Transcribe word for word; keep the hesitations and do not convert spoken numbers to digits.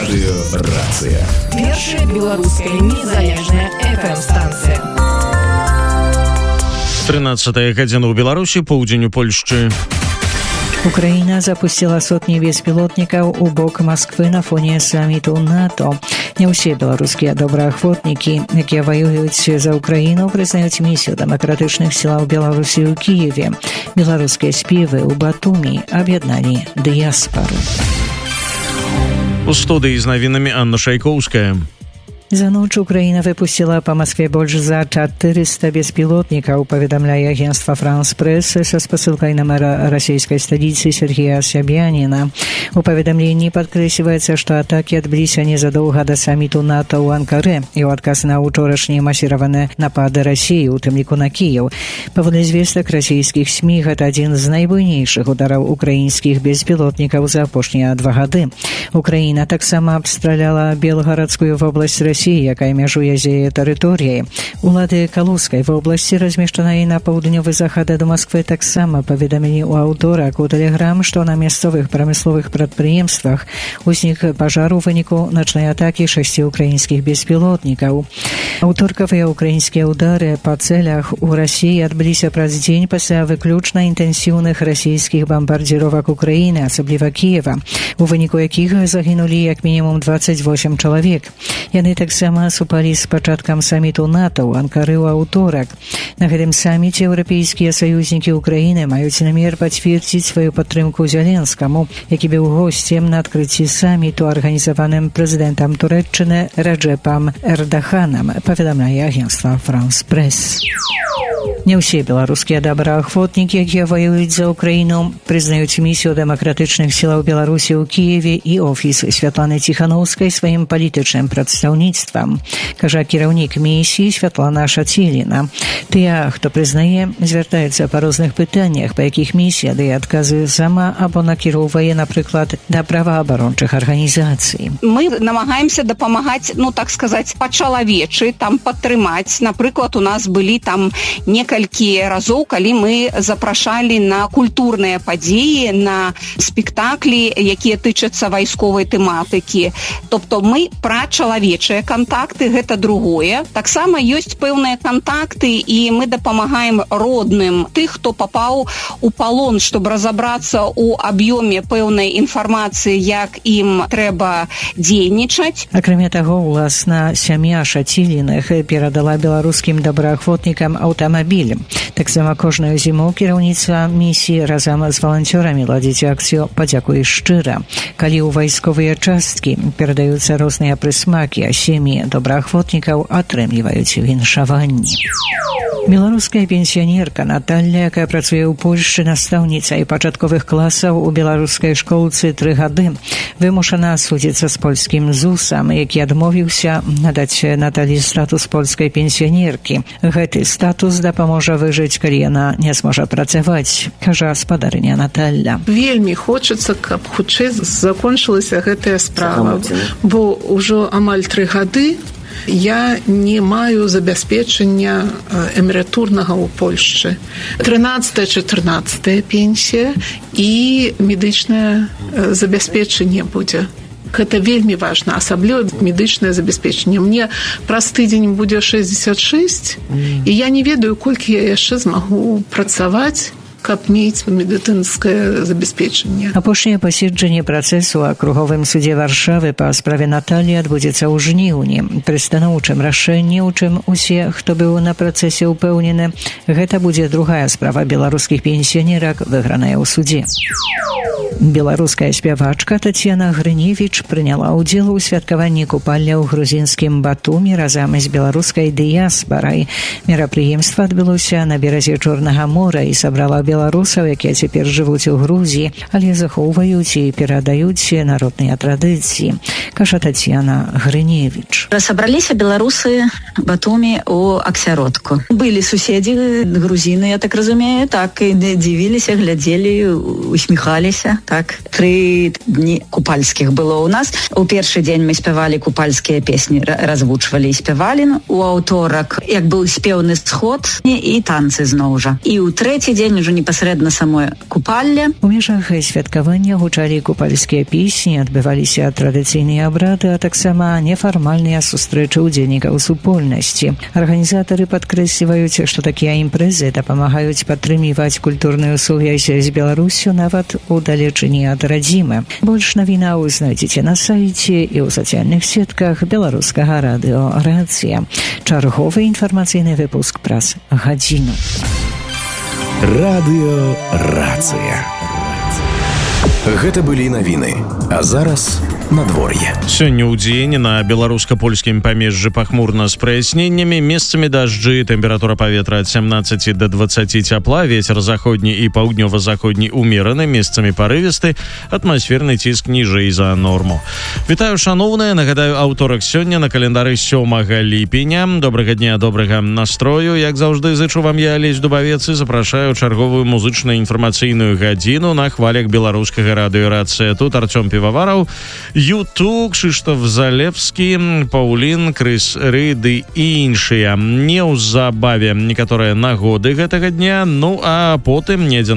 Радыёрацыя. Першая беларуская незалежная эф эм-станцыя. тринадцатая гадзіна ў Беларусі, поўдзень у Польшчы. Украина запустила сотни беспилотников у бок Москвы на фоне саммиту НАТО. Не ўсе беларускія добраахвотнікі, якія воююць за Украіну, прызнаюць місію дэмакратычных сілаў Беларусі ў Кіеве. Беларускія спевы ў Батумі аб'ядналі дыяспару. У студыі з навінамі Анна Шайкоўская. За ночь Украина выпустила по Москве больше за четыреста беспилотников, поведомляя агентство «Франс Пресс» со спосылкой на мэра российской столицы Сергея Собянина. У поведомлении подкресливается, что атаки отбылись незадолго до саммиту НАТО у Анкары и в отказ на учорашние массированные напады России, у тым ліку на Киев. Поводле звесток российских СМИ, это один из наибуйнейших ударов украинских беспилотников за апошнія два годы. Украина так сама обстреляла Белгородскую в область России, якая мяжуе з яе тэрыторыяй. Улады Калужскай вобласці, размешчанай на паўднёвы захад ад Москвы, таксама паведамілі ў аўторак у тэлеграм, што на мясцовых прамысловых прадпрыемствах узнік пажар у выніку начной атакі шасці украінскіх беспілотнікаў. Аўторкавыя украінскія ўдары па цэлях у Расіі адбыліся праз дзень пасля выключна інтэнсіўных расійскіх бамбардзіровак Украіны, асабліва Кіева, у выніку якіх загінулі як мінімум дваццаць восем чалавек. Яны таксама супалі з пачаткам самміту НАТО ў Анкары ў аўторак. На гэтым самміце еўрапейскія саюзнікі Украіны маюць намер пацвердзіць сваю падтрымку Зеленскаму, які быў госцем на адкрыцці самміту, арганізаваным прэзідэнтам Турэччыны Раджэпам Эрдаханам, паведамляе агентства «Франс Пресс». Не ўсе беларускія добраахвотнікі, якія воююць за Украіну, прызнаюць місію дэмакратычных сілаў Беларусі ў Кіеве і офіс Святланы Ціханаўскай сваім палітычным прадстаўніцтвам, кажа кіраўнік місіі Святлана Шаціліна. Тыя, хто прызнае, звяртаюцца па розных пытаннях, па якіх місія дае адказы сама або накіроўвае, напрыклад, да праваабарончых арганізацый. Мы намагаемся дапамагаць, ну так сказаць, па-чалавечы, там падтрымаць. Напрыклад, у нас былі там некалькі разоў, калі мы запрашалі на культурныя падзеі, на спектаклі, якія тычацца вайсковай тэматыкі. Тобто мы пра чалавечыя кантакты, гэта другое. Таксама ёсць пэўныя кантакты, і мы дапамагаем родным тых, хто папаў у палон, чтобы разабрацца ў аб'ёме пэўнай інфармацыі, як ім трэба дзейнічаць. Акрамя таго, уласна сям'я Шаціліных перадала беларускім добраахвотнікам аўтамабіль. Таксама кожную зіму кіраўніцтва місіі разам з валанцёрамі ладзіць акцыю «Падзякуй шчыра». Калі ў вайсковыя часткі перадаюцца розныя прысмакі, а сем'і добраахвотнікаў атрымліваюць віншаванні. Беларуская пенсіянерка Наталля, якая працуе ў Польшчы настаўніцай пачатковых класаў у беларускай школцы тры гады, вымушана судзіцца з польскім зусам, які адмовіўся надаць Наталі статус польскай пенсіянеркі. Гэты статус дапаможа выжыць, калі яна не зможа працаваць, кажа спадарыня Наталля. Вельмі хочацца, каб хутчэй закончылася гэтая справа, бо ўжо амаль тры гады я не маю забяспечання эмерытурнага ў Польшчы. трынаццатая чатырнаццатая пенсія і медычнае забяспечанне будзе. Гэта вельмі важна, асабліва медычнае забяспечанне. Мне праз тыдзень будзе шэсцьдзесят шэсць, і я не ведаю, колькі я яшчэ змагу працаваць, каб мець медыцынскае забяспечанне. Апошняе паседжанне працэсу ў акруговым судзе Варшавы па справе Наталі адбудзецца ў жніўні. Пры станоўчым рашэнні, у чым усе, хто быў на працэсе, упэўнены, гэта будзе другая справа беларускіх пенсіянерак, выграная ў судзе. Беларуская спявачка Тацьяна Грыневіч прыняла ўдзел у святкаванні купалля ў грузінскім Батумі разам з беларускай дыяспарай. Мерапрыемства адбылося на беразе Чорнага мора і сабрала беларусаў, якія цяпер жывуць у Грузіі, але захоўваюць і перадаюць народныя традыцыі, кажа Тацьяна Грыневіч. Сабраліся беларусы Батумі у аксяродку. Былі суседзі грузіны, я так разумею, так і дзівіліся, глядзелі, усміхаліся. Так, тры дні купальскіх было ў нас. У першы дзень мы спявалі купальскія песні, развучвалі і спявалі. У аўторак, як быў спеўны сход і танцы зноў жа. І ў трэці дзень ужо не непасрэдна самое купальне. У межах святкавання гучалі купальскія песні, адбываліся традыцыйныя абрады, а таксама нефармальныя сустрэчы ўдзельнікаў супольнасці. Арганізатары падкрэсліваюць, што такія імпрэзы дапамагаюць падтрымліваць культурную сувязь з Беларусю нават у далечыні ад радзімы. Больш навінаў знайдзеце на сайце і ў сацыяльных сетках беларускага радыё «Рацыя». Чарговы інфармацыйны выпуск праз гадзіну. Радыё «Рацыя». Гэта былі навіны, а зараз надвор'е. Сёння ў дзень на беларуска-польскім памежжы пахмурна з праясненнямі, месцамі дажджы, тэмпература паветра ад сямнаццаці да дваццаці цяпла, вецер заходні і паўднёва-заходні умераны, месцамі парывісты, атмасферны ціск ніжэй за норму. Вітаю, шаноўныя, нагадаю, аўторак сёння на календары сёмага ліпеня. Добрага дня, добрага настрою. Як заўжды, зычу вам я, Алесь Дубавец, і запрашаю чарговую музычна-інфармацыйную гадзіну на хвалях беларускага радыё «Рацыя». Тут Артём Півавараў, Ютуб, Кшыштоф Залевскі, Паўлін, Крыс Рыды і іншыя. Неўзабаве некаторыя нагоды гэтага дня, ну а потым недзе